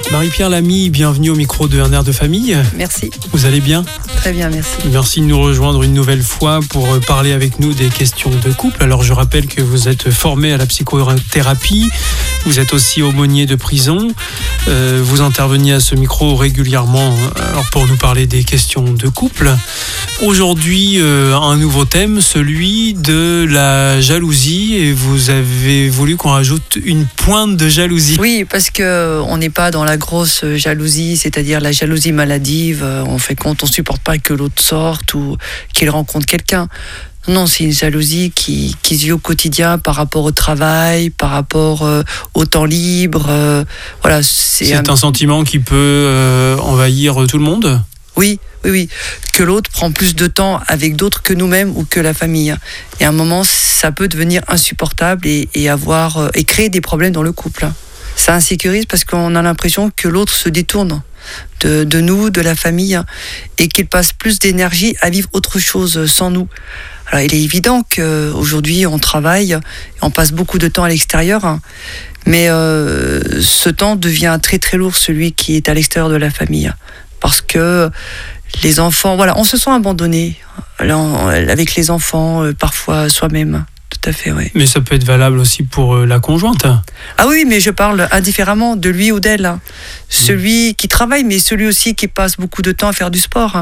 Marie-Pierre Lamy, bienvenue au micro de Un air de famille. Merci. Vous allez bien ? Très bien, merci. Merci de nous rejoindre une nouvelle fois pour parler avec nous des questions de couple. Alors je rappelle que vous êtes formé à la psychothérapie, vous êtes aussi aumônier de prison, vous interveniez à ce micro régulièrement pour nous parler des questions de couple. Aujourd'hui, un nouveau thème, celui de la jalousie, et vous avez voulu qu'on rajoute une pointe de jalousie. Oui, parce qu'on n'est pas dans la grosse jalousie, c'est-à-dire la jalousie maladive, on fait compte, on ne supporte pas que l'autre sorte ou qu'il rencontre quelqu'un. Non, c'est une jalousie qui se vit au quotidien par rapport au travail, par rapport au temps libre. Voilà, c'est un sentiment qui peut envahir tout le monde ? Oui. Que l'autre prend plus de temps avec d'autres que nous-mêmes ou que la famille. Et à un moment, ça peut devenir insupportable et créer des problèmes dans le couple. Ça insécurise parce qu'on a l'impression que l'autre se détourne de nous, de la famille, et qu'il passe plus d'énergie à vivre autre chose sans nous. Alors, il est évident qu'aujourd'hui, on travaille, on passe beaucoup de temps à l'extérieur, mais ce temps devient très très lourd, celui qui est à l'extérieur de la famille. Parce que les enfants, voilà, on se sent abandonné avec les enfants, parfois soi-même. Tout à fait, oui. Mais ça peut être valable aussi pour la conjointe. Ah oui, mais je parle indifféremment de lui ou d'elle. Celui qui travaille, mais celui aussi qui passe beaucoup de temps à faire du sport.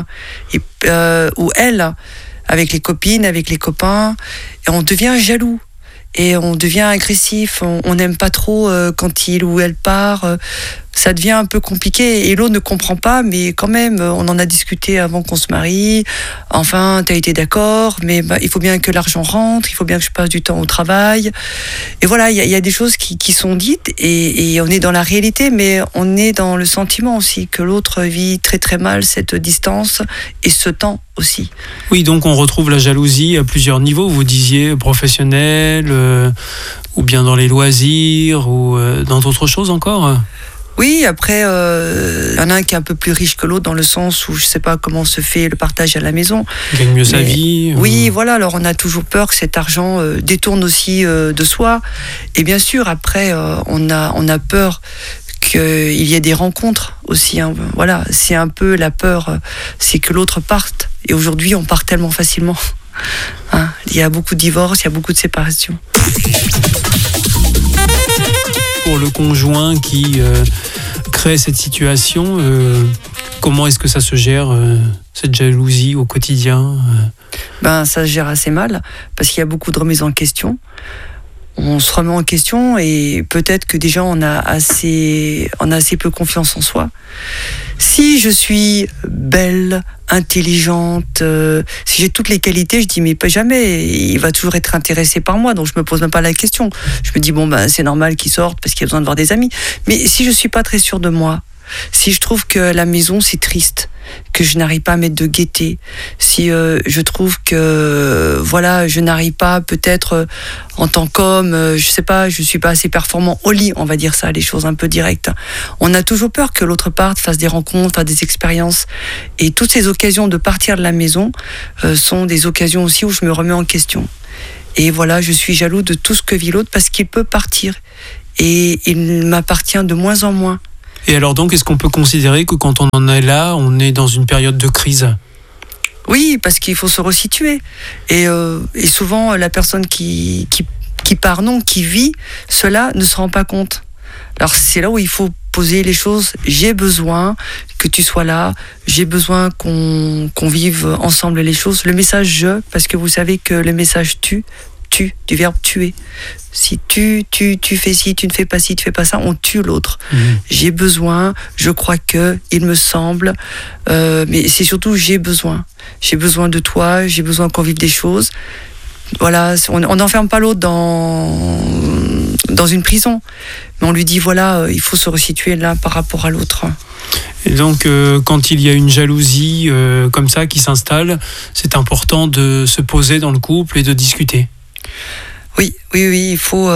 Ou elle, avec les copines, avec les copains. Et on devient jaloux. Et on devient agressif. On n'aime pas trop quand il ou elle part. Ça devient un peu compliqué et l'autre ne comprend pas, mais quand même, on en a discuté avant qu'on se marie. Enfin, t'as été d'accord, mais il faut bien que l'argent rentre, il faut bien que je passe du temps au travail. Et voilà, il y a des choses qui sont dites et on est dans la réalité, mais on est dans le sentiment aussi que l'autre vit très très mal cette distance et ce temps aussi. Oui, donc on retrouve la jalousie à plusieurs niveaux. Vous disiez professionnel, ou bien dans les loisirs, ou dans d'autres choses encore ? Oui, après, y en a un qui est un peu plus riche que l'autre dans le sens où je ne sais pas comment se fait le partage à la maison. Il gagne mieux sa vie. Oui, voilà, alors on a toujours peur que cet argent détourne aussi de soi. Et bien sûr, après, on a peur qu'il y ait des rencontres aussi. Hein. Voilà, c'est un peu la peur, c'est que l'autre parte. Et aujourd'hui, on part tellement facilement. Hein, il y a beaucoup de divorces, il y a beaucoup de séparations. Pour le conjoint qui crée cette situation, comment est-ce que ça se gère, cette jalousie au quotidien ? Ça se gère assez mal, parce qu'il y a beaucoup de remises en question. On se remet en question et peut-être que déjà on a assez peu confiance en soi. Si je suis belle, intelligente, si j'ai toutes les qualités, je dis mais pas jamais, il va toujours être intéressé par moi, donc je me pose même pas la question. Je me dis c'est normal qu'il sorte parce qu'il a besoin de voir des amis. Mais si je suis pas très sûre de moi, si je trouve que la maison c'est triste, que je n'arrive pas à mettre de gaieté, si je trouve que je n'arrive pas peut-être en tant qu'homme, je sais pas, je suis pas assez performant au lit, on va dire ça, les choses un peu directes. On a toujours peur que l'autre parte, fasse des rencontres, fasse des expériences, et toutes ces occasions de partir de la maison sont des occasions aussi où je me remets en question. Et voilà, je suis jaloux de tout ce que vit l'autre parce qu'il peut partir et il m'appartient de moins en moins. Et alors donc, est-ce qu'on peut considérer que quand on en est là, on est dans une période de crise ? Oui, parce qu'il faut se resituer. Et souvent, la personne qui part, qui vit, cela ne se rend pas compte. Alors c'est là où il faut poser les choses. J'ai besoin que tu sois là. J'ai besoin qu'on vive ensemble les choses. Le message « je », parce que vous savez que le message « tu », du verbe tuer. Si tu fais ci, tu ne fais pas ci, tu fais pas ça, on tue l'autre. J'ai besoin, je crois que, il me semble, mais c'est surtout j'ai besoin de toi, j'ai besoin qu'on vive des choses. Voilà, on n'enferme pas l'autre dans une prison, mais on lui dit il faut se resituer là par rapport à l'autre. Et donc, quand il y a une jalousie comme ça qui s'installe, c'est important de se poser dans le couple et de discuter. Oui, il faut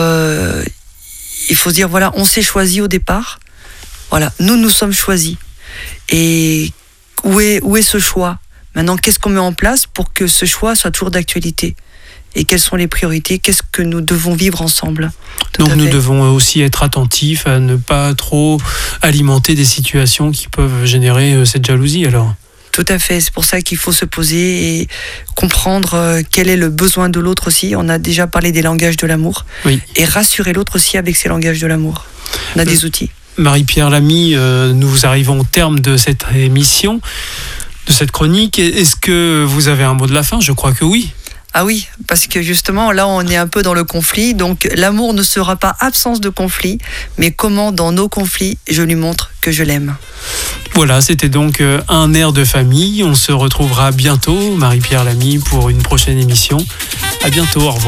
se dire, on s'est choisi au départ. Voilà, nous sommes choisis. Et où est ce choix ? Maintenant, qu'est-ce qu'on met en place pour que ce choix soit toujours d'actualité ? et quelles sont les priorités, qu'est-ce que nous devons vivre ensemble. Donc nous devons aussi être attentifs à ne pas trop alimenter des situations qui peuvent générer cette jalousie alors. Tout à fait, c'est pour ça qu'il faut se poser et comprendre quel est le besoin de l'autre aussi. On a déjà parlé des langages de l'amour. Oui. Et rassurer l'autre aussi avec ces langages de l'amour. On a des outils. Marie-Pierre Lamy, nous arrivons au terme de cette émission, de cette chronique. Est-ce que vous avez un mot de la fin ? Je crois que oui. Ah oui, parce que justement, là, on est un peu dans le conflit. Donc, l'amour ne sera pas absence de conflit, mais comment, dans nos conflits, je lui montre que je l'aime. Voilà, c'était donc un air de famille. On se retrouvera bientôt, Marie-Pierre Lamy, pour une prochaine émission. À bientôt, au revoir.